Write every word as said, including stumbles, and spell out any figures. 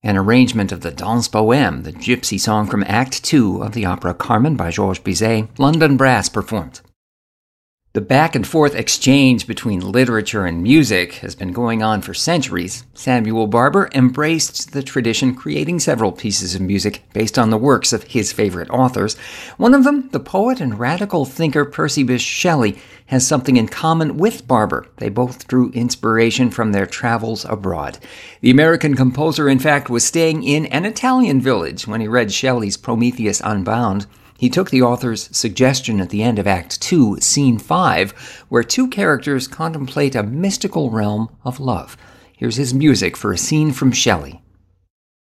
an arrangement of the Danse Bohème, the gypsy song from Act Two of the opera Carmen by Georges Bizet. London Brass performed. The back-and-forth exchange between literature and music has been going on for centuries. Samuel Barber embraced the tradition, creating several pieces of music based on the works of his favorite authors. One of them, the poet and radical thinker Percy Bysshe Shelley, has something in common with Barber. They both drew inspiration from their travels abroad. The American composer, in fact, was staying in an Italian village when he read Shelley's Prometheus Unbound. He took the author's suggestion at the end of Act Two, Scene five, where two characters contemplate a mystical realm of love. Here's his music for a scene from Shelley.